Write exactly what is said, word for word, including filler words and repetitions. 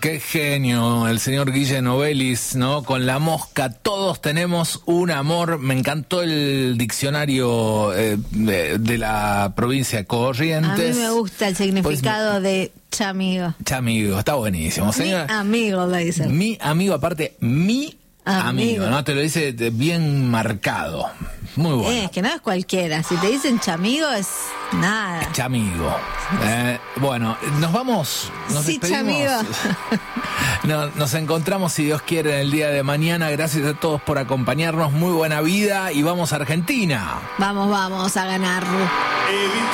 Qué genio el señor Guille Novelis, ¿no? Con La Mosca, todos tenemos un amor. Me encantó el diccionario eh, de, de la provincia de Corrientes. A mí me gusta el significado pues, de chamigo. Chamigo, está buenísimo. Señora, mi amigo, lo dice. Mi amigo, aparte, mi amigo, amigo ¿no? Te lo dice bien marcado. Muy bueno. Eh, es que no es cualquiera. Si te dicen chamigo, es nada. Chamigo. Eh, bueno, nos vamos. Nos sí, despedimos. chamigo. No, nos encontramos, si Dios quiere, en el día de mañana. Gracias a todos por acompañarnos. Muy buena vida y vamos a Argentina. Vamos, vamos a ganar.